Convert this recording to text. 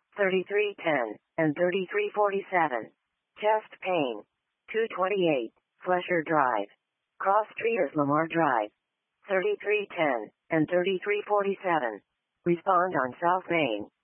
3310 and 3347. Chest pain. 228, Flesher Drive. Cross Treaters Lamar Drive. 3310 and 3347. Respond on South Main.